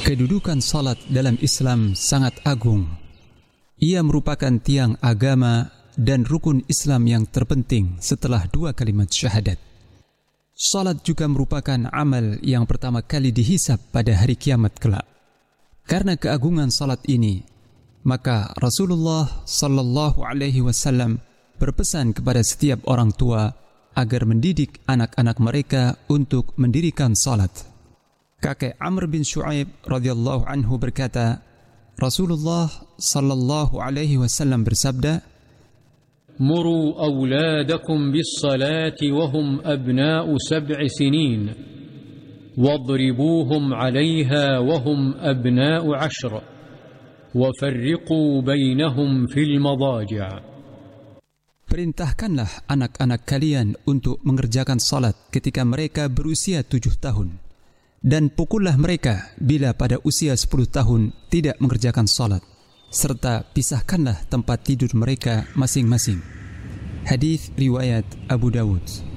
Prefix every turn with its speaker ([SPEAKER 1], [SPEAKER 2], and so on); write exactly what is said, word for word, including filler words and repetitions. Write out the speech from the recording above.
[SPEAKER 1] Kedudukan salat dalam Islam sangat agung. Ia merupakan tiang agama dan rukun Islam yang terpenting setelah dua kalimat syahadat. Salat juga merupakan amal yang pertama kali dihisab pada hari kiamat kelak. Karena keagungan salat ini, maka Rasulullah sallallahu alaihi wasallam berpesan kepada setiap orang tua agar mendidik anak-anak mereka untuk mendirikan salat. Kakek Amr bin Shu'aib radhiyallahu anhu berkata, Rasulullah sallallahu alaihi wasallam bersabda,
[SPEAKER 2] "Muru awladakum bis-salati wa hum abna'u sab'i sinin, wadribuhum 'alayha wa hum abna'u 'ashr, wa farriqu bainahum fil madaji'."
[SPEAKER 1] Perintahkanlah anak-anak kalian untuk mengerjakan salat ketika mereka berusia tujuh tahun. Dan pukullah mereka bila pada usia sepuluh tahun tidak mengerjakan salat, serta pisahkanlah tempat tidur mereka masing-masing. Hadis riwayat Abu Dawud.